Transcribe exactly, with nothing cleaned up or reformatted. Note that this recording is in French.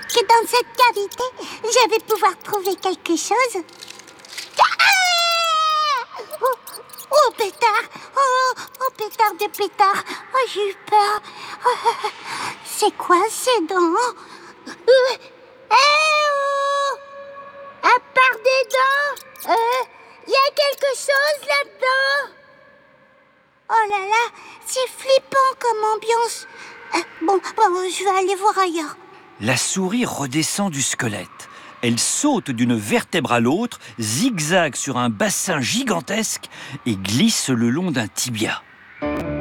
que dans cette cavité, je vais pouvoir trouver quelque chose. Ah! Oh, oh, pétard! Oh, oh, pétard de pétard! Oh, j'ai eu peur. Oh, c'est quoi ces dents? Euh, eh oh! À part des dents, euh, y a quelque chose là-dedans? Oh là là, c'est flippant comme ambiance. Euh, bon, bon, je vais aller voir ailleurs. La souris redescend du squelette. Elle saute d'une vertèbre à l'autre, zigzague sur un bassin gigantesque et glisse le long d'un tibia.